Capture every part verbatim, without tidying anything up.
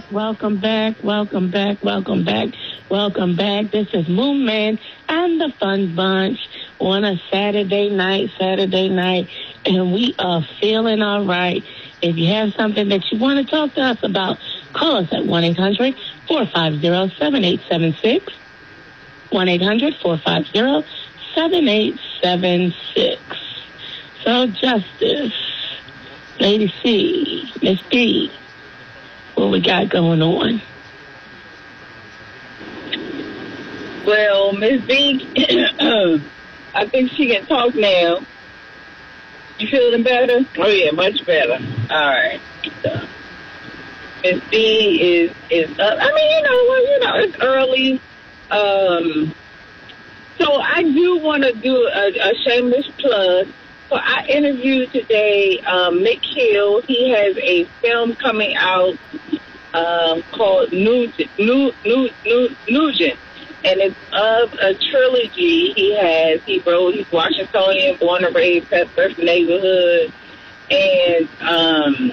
Welcome back, welcome back, welcome back, welcome back. This is Moon Man and the Fun Bunch on a Saturday night, Saturday night, and we are feeling all right. If you have something that you want to talk to us about, call us at one eight hundred four five zero seven eight seven six, one eight hundred four five zero seven eight seven six. So, Justice, Lady C, Miss B, what we got going on? Well, Miss B, I think she can talk now. You feeling better? Oh yeah, much better. All right. So, Miss B is is up. I mean, you know, well, you know, it's early. Um, so I do want to do a, a shameless plug. So I interviewed today um, Mick Hill. He has a film coming out um, called Nugent, Nu, Nu, Nu, Nugent, and it's of a trilogy he has. He wrote, he's Washingtonian, born and raised, Pepper neighborhood, and um,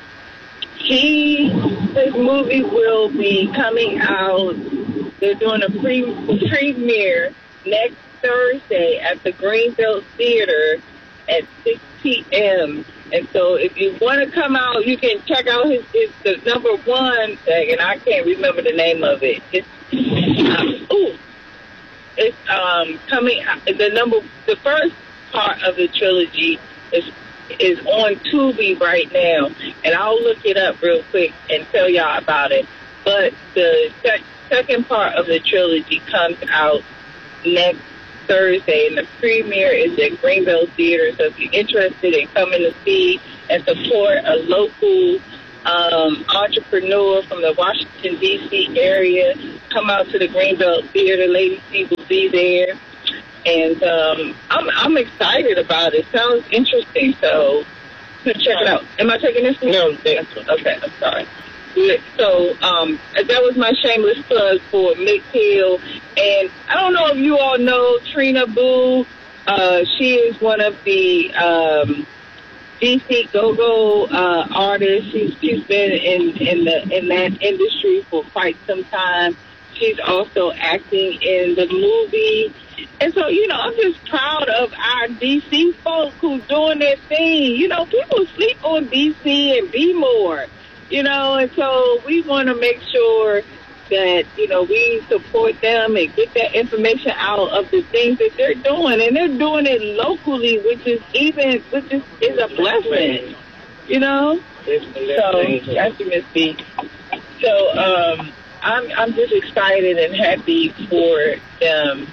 he, his movie will be coming out. They're doing a pre premiere next Thursday at the Greenbelt Theater at six p.m. And so if you want to come out, you can check out his, his the number one tag, and I can't remember the name of it. It's, um, ooh, it's um, coming, the number, the first part of the trilogy is is on Tubi right now, and I'll look it up real quick and tell y'all about it. But the sec- second part of the trilogy comes out next Thursday, and the premiere is at Greenbelt Theater. So if you're interested in coming to see and support a local um, entrepreneur from the Washington, D C area, come out to the Greenbelt Theater. Lady C will be there. And um, I'm, I'm excited about it. Sounds interesting, so check it out. Am I taking this one? No, that's one. Okay, I'm sorry. So um, that was my shameless plug for Mick Hill. And I don't know if you all know Trina Boo. Uh, she is one of the um, D C go-go uh, artists. She's, she's been in, in, the, in that industry for quite some time. She's also acting in the movie. And so, you know, I'm just proud of our D C folk who's doing their thing. You know, people sleep on D C and be more. You know, and so we want to make sure that, you know, we support them and get that information out of the things that they're doing. And they're doing it locally, which is even, which is, is a blessing, you know? So, that's Miss B. So, um, I'm, I'm just excited and happy for them.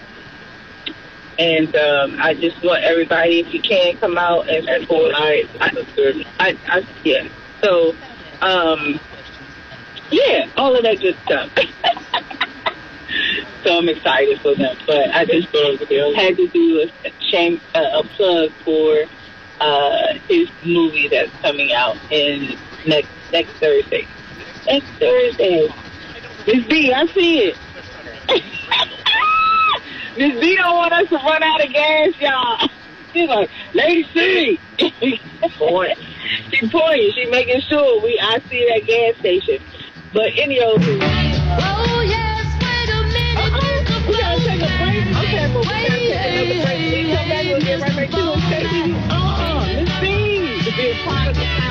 And um, I just want everybody, if you can, come out and support. I, I, I, I, yeah. So, Um, yeah, all of that good stuff. So I'm excited for them. But I just had to do a, shame, uh, a plug for uh, his movie that's coming out in next next Thursday. Next Thursday. Miss B, I see it. Miss B don't want us to run out of gas, y'all. She's like, Lady C. Boy. She pointing. She making sure we I see that gas station. But anyhow. Oh yes, wait a minute. Uh-uh. We gotta take a break. Okay, but we gotta take another break. We come back, we'll get right back to it. Uh-uh. Miss B. To be a part of the